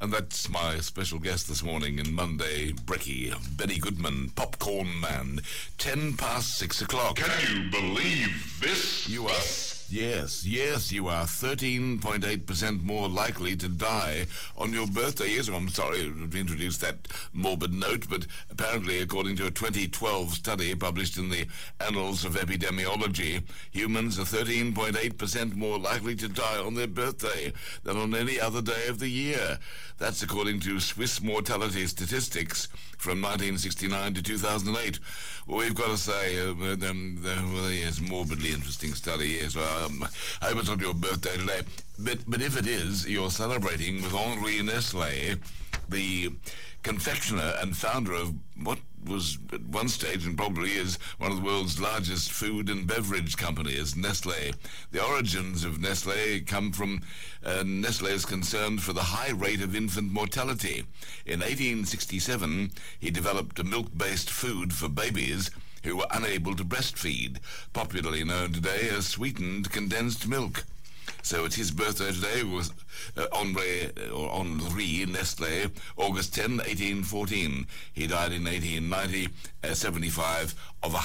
And that's my special guest this morning in Monday Brekkie, Benny Goodman, Popcorn Man. 6:10. Can you believe this? You are... Yes, you are 13.8% more likely to die on your birthday. Yes, I'm sorry to introduce that morbid note, but apparently, according to a 2012 study published in the Annals of Epidemiology, humans are 13.8% more likely to die on their birthday than on any other day of the year. That's according to Swiss mortality statistics from 1969 to 2008. Well, we've got to say, yes, morbidly interesting study, yes. I hope it's not your birthday today. But if it is, you're celebrating with Henri Nestlé, the confectioner and founder of what was at one stage and probably is one of the world's largest food and beverage companies, Nestlé. The origins of Nestlé come from Nestlé's concern for the high rate of infant mortality. In 1867, he developed a milk-based food for babies who were unable to breastfeed, popularly known today as sweetened condensed milk. So it's his birthday today. It was Henri Nestlé, August 10, 1814. He died in 1890, 75, of a